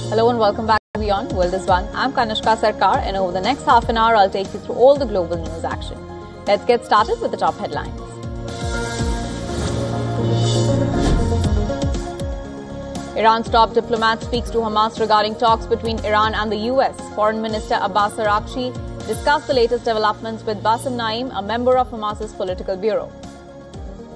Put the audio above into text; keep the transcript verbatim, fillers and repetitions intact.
Hello and welcome back to Beyond World is One. I'm Kanishka Sarkar, and over the next half an hour, I'll take you through all the global news action. Let's get started with the top headlines. Iran's top diplomat speaks to Hamas regarding talks between Iran and the U S. Foreign Minister Abbas Araghchi discussed the latest developments with Bassem Naim, a member of Hamas's political bureau.